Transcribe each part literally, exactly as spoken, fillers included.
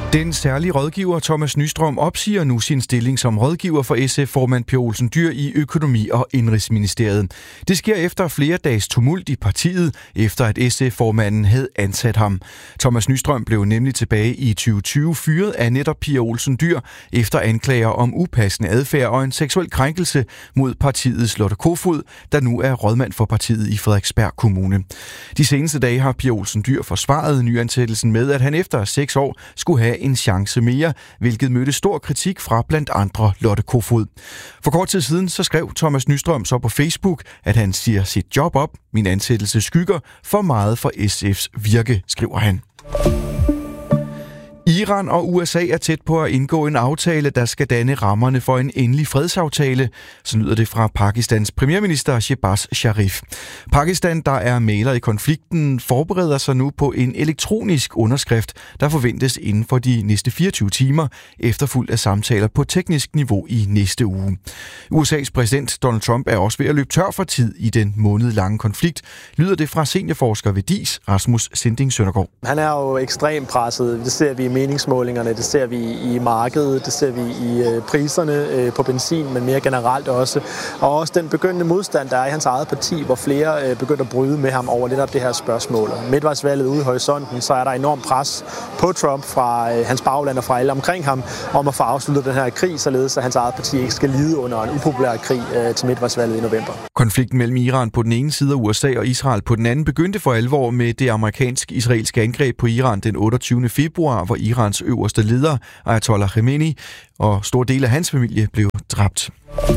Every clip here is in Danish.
Den særlige rådgiver Thomas Nystrøm opsiger nu sin stilling som rådgiver for S F-formand Per Olsen Dyhr i Økonomi- og Indenrigsministeriet. Det sker efter flere dages tumult i partiet, efter at S F-formanden havde ansat ham. Thomas Nystrøm blev nemlig tilbage i tyve tyve fyret af netop Per Olsen Dyhr efter anklager om upassende adfærd og en seksuel krænkelse mod partiets Lotte Kofod, der nu er rådmand for partiet i Frederiksberg Kommune. De seneste dage har Per Olsen Dyhr forsvaret nyansættelsen med, at han efter seks år skulle have en chance mere, hvilket mødte stor kritik fra blandt andre Lotte Kofod. For kort tid siden så skrev Thomas Nystrøm så på Facebook, at han siger sit job op. Min ansættelse skygger for meget for S F's virke, skriver han. Iran og U S A er tæt på at indgå en aftale, der skal danne rammerne for en endelig fredsaftale. Så lyder det fra Pakistans premierminister Shehbaz Sharif. Pakistan, der er mægler i konflikten, forbereder sig nu på en elektronisk underskrift, der forventes inden for de næste fireogtyve timer, efterfulgt af samtaler på teknisk niveau i næste uge. U S A's præsident Donald Trump er også ved at løbe tør for tid i den månedlange konflikt, lyder det fra seniorforsker ved D I S, Rasmus Sinding Søndergaard. Han er jo ekstremt presset. Det ser vi i meningsmålingerne, det ser vi i markedet, det ser vi i priserne på benzin, men mere generelt også. Og også den begyndende modstand, der er i hans eget parti, hvor flere begynder at bryde med ham over netop det her spørgsmål. Midtvejsvalget ude i horisonten, så er der enormt pres på Trump fra hans bagland og fra alle omkring ham, om at få afsluttet den her krig, således at hans eget parti ikke skal lide under en upopulær krig til midtvejsvalget i november. Konflikten mellem Iran på den ene side og U S A og Israel på den anden begyndte for alvor med det amerikansk-israelske angreb på Iran den otteogtyvende februar, hvor Irans øverste leder, Ayatollah Khamenei, og stor del af hans familie blev dræbt.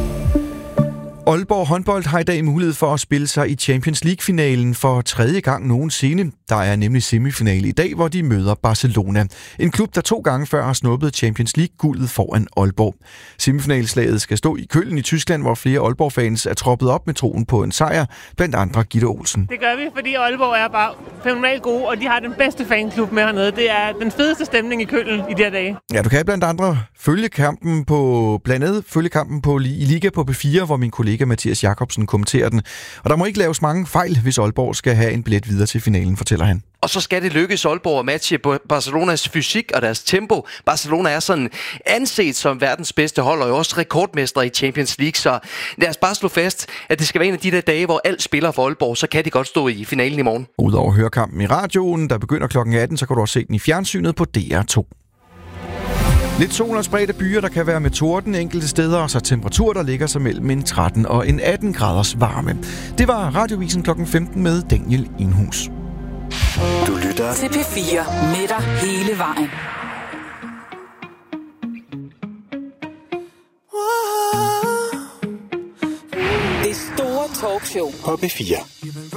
Aalborg håndbold har i dag mulighed for at spille sig i Champions League-finalen for tredje gang nogensinde. Der er nemlig semifinale i dag, hvor de møder Barcelona. En klub, der to gange før har snuppet Champions League-guldet foran Aalborg. Semifinalslaget skal stå i Køln i Tyskland, hvor flere Aalborg-fans er troppet op med troen på en sejr, blandt andre Gitte Olsen. Det gør vi, fordi Aalborg er bare fænomenalt gode, og de har den bedste fanklub med hernede. Det er den fedeste stemning i Køln i de her dage. Ja, du kan blandt andre følge kampen på, blandt andet følge kampen på, i Liga på P fire, hvor min kollega Mathias Jacobsen kommenterer den. Og der må ikke laves mange fejl, hvis Aalborg skal have en billet videre til finalen, fortæller han. Og så skal det lykkes Aalborg at matche Barcelonas fysik og deres tempo. Barcelona er sådan anset som verdens bedste hold, og jo også rekordmestre i Champions League. Så lad os bare slå fast, at det skal være en af de der dage, hvor alt spiller for Aalborg, så kan de godt stå i finalen i morgen. Udover at høre kampen i radioen, der begynder klokken atten, så kan du også se den i fjernsynet på D R to. Lidt sol og spredte byer, der kan være med torden enkelte steder, og så temperatur, der ligger sig mellem en tretten og en atten graders varme. Det var Radiovisen klokken femten med Daniel Inhus. Du lytter til P fire med dig hele vejen. Det store talkshow på P fire.